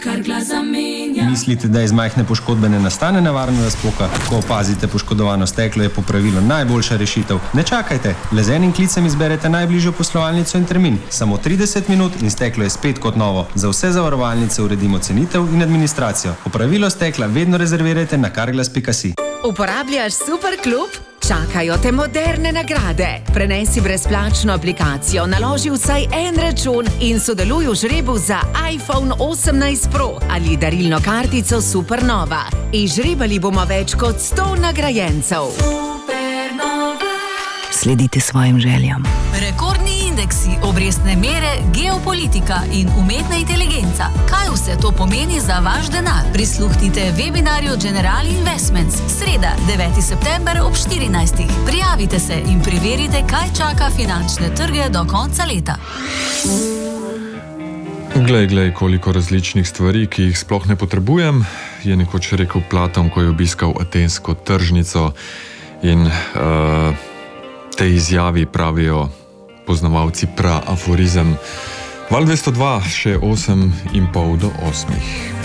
Carglass zamenja. Mislite, da iz majhne poškodbe ne nastane nevarna razpoka? Ko opazite poškodovano steklo, je popravilo najboljša rešitev. Ne čakajte, le z enim klicem izberete najbližjo poslovalnico in termin. Samo 30 minut in steklo je spet kot novo. Za vse zavarovalnice uredimo cenitev in administracijo. Popravilo stekla vedno rezervirajte na carglass.si. Uporabljaš Superklub? Čakajo te moderne nagrade. Prenesi brezplačno aplikacijo, naloži vsaj en račun in sodeluj v žrebu za iPhone 18 Pro ali darilno kartico Supernova. Izžrebali bomo več kot 100 nagrajencev. Sledite svojim željam. Rekordni indeksi, obrestne mere, geopolitika in umetna inteligenca. Kaj vse to pomeni za vaš denar? Prisluhnite webinarju General Investments. Sreda, 9. september ob 14. Prijavite se in preverite, kaj čaka finančne trge do konca leta. Glej, koliko različnih stvari, ki jih sploh ne potrebujem, je nekoč rekel Platon, ko je obiskal atensko tržnico in te izjavi pravijo poznavalci aforizem. Val 202, še 8:30 do 8.